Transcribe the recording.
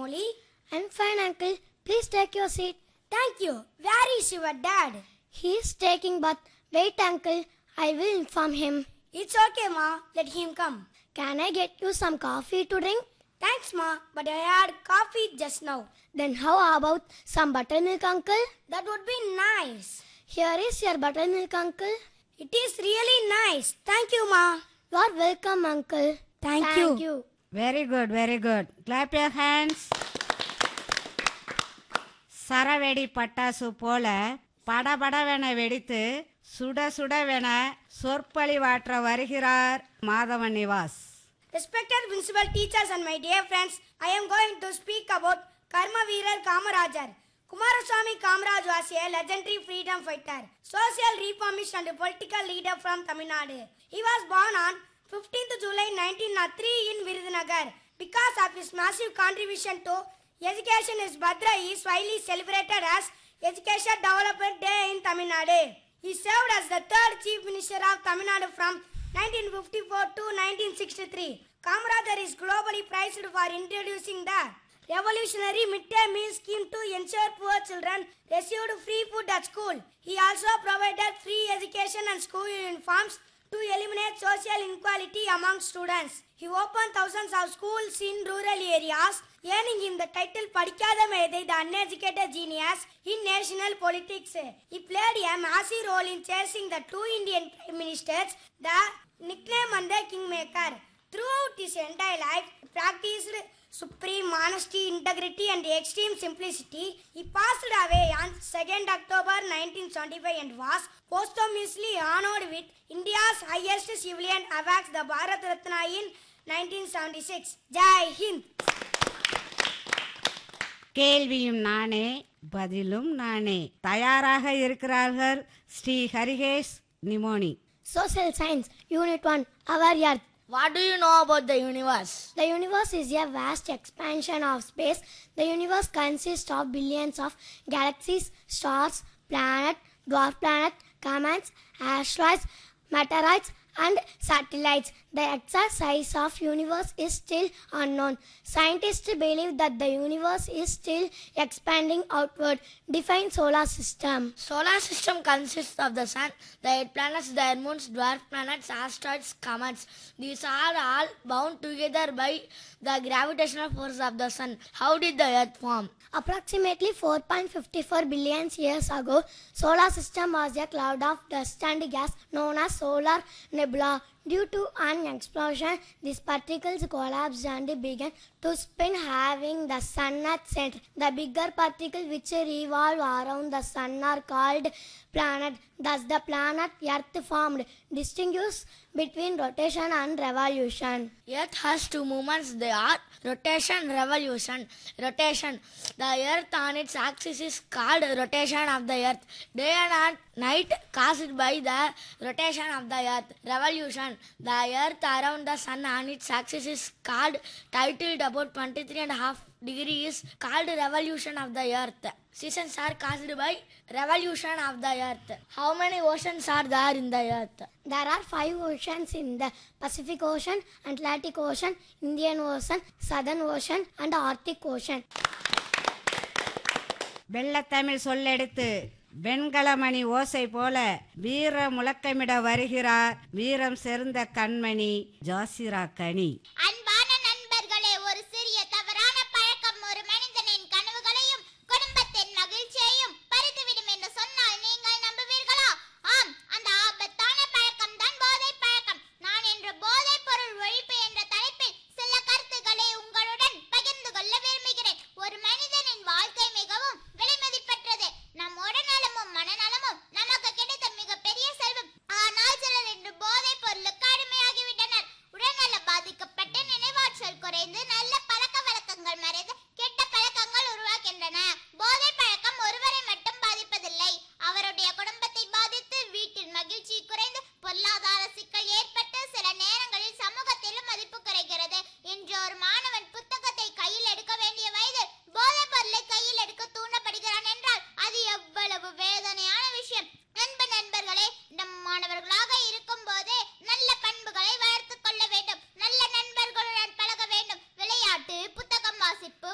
Molly. I'm fine, uncle. Please take your seat. Thank you. Where is your dad? He is taking bath. Wait, uncle. I will inform him. It's okay, Ma. Let him come. Can I get you some coffee to drink? Thanks, Ma. But I had coffee just now. Then how about some buttermilk, uncle? That would be nice. Here is your buttermilk, uncle. It is really nice. Thank you, Ma. You are welcome, uncle. Thank you. Very good, very good. Clap your hands. சரவெடி பட்டாசு போல படபடவென வெடித்து சுட சுடவென சொற்பொழிவாற்ற வருகிறார் Madhavan Nivas. Respected principal, teachers and my dear friends, I am going to speak about Karma Veerar Kamarajar. Kumaraswamy Kamaraj was a legendary freedom fighter, social reformist and political leader from Tamil Nadu. He was born on 15th July 1903 in Virudhunagar. Because of his massive contribution to education, his birthday is widely celebrated as Education Development Day in Tamil Nadu. He served as the third Chief Minister of Tamil Nadu from 1954 to 1963. Kamarajar is globally prized for introducing the revolutionary midday meal scheme to ensure poor children received free food at school. He also provided free education and school uniforms to eliminate social inequality among students. He opened thousands of schools in rural areas, earning him the title Padikada Medai, the uneducated genius in national politics. He played a massive role in chasing the two Indian prime ministers, the nickname and the kingmaker. Throughout his entire life, he practiced supreme honesty, integrity and extreme simplicity. He passed away on 2nd October 1975 and was posthumously honored with India's highest civilian award, the Bharat Ratna, in 1976. Jai Hind. கேள்வியும் நானே பதிலும் நானே. தயாராக இருக்கிறார்கள் Sri Harikesh நிமோனி. Social Science, Unit 1, Our Earth. What do you know about the universe? The universe is a vast expansion of space. The universe consists of billions of galaxies, stars, planets, dwarf planets, comets, asteroids, meteorites, and satellites. The exact size of universe is still unknown. Scientists believe that the universe is still expanding outward. Define solar system. Solar system consists of the sun, the 8 planets, the moons, dwarf planets, asteroids, comets. These are all bound together by the gravitational force of the sun. How did the earth form? Approximately 4.54 billion years ago, solar system was a cloud of dust and gas known as solar nebula. Due to an explosion, these particles collapsed and began to spin, having the sun at center. The bigger particles which revolve around the sun are called planets. Thus, the planet Earth formed. Distinguish between rotation and revolution. Earth has two movements. They are rotation, revolution. Rotation. The earth on its axis is called rotation of the earth. Day and night caused by the rotation of the earth. Revolution. The earth around the sun on its axis is called tilted about 23.5 degrees, called revolution of the earth. Seasons are caused by revolution of the earth. How many oceans are there in the earth? There are 5 oceans in the Pacific Ocean, Atlantic Ocean, Indian Ocean, Southern Ocean and Arctic Ocean. வெள்ளத்தமிழ் சொல்லெடுத்து வெண்கலமணி ஓசை போல வீர முழக்கமிட வருகிறார் வீரம் செறிந்த கண்மணி ஜாசிரா கனி.